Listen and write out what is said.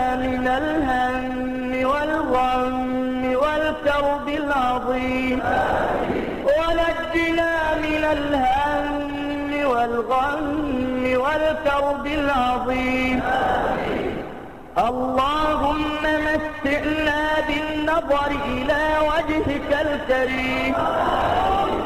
من الهم والغم والكرب العظيم ونجنا من الهم والغم والكرب العظيم اللهم متعنا بالنظر إلى وجهك الكريم